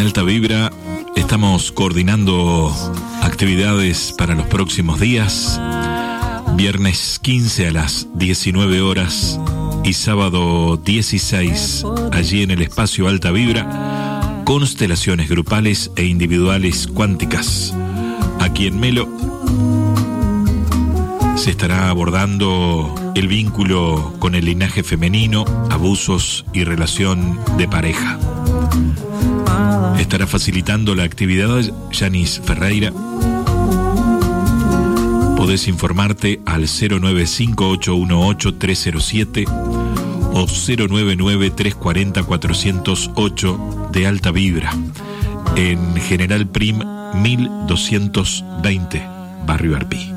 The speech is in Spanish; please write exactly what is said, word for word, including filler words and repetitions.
Alta Vibra estamos coordinando actividades para los próximos días. Viernes quince a las diecinueve horas y sábado dieciséis, allí en el espacio Alta Vibra, constelaciones grupales e individuales cuánticas. Aquí en Melo se estará abordando el vínculo con el linaje femenino, abusos y relación de pareja. Estará facilitando la actividad Yanis Ferreira. Podés informarte al cero nueve cinco ocho uno ocho tres cero siete o cero nueve nueve tres cuatro cero cuatro cero ocho de Alta Vibra, en General Prim mil doscientos veinte, Barrio Arpí.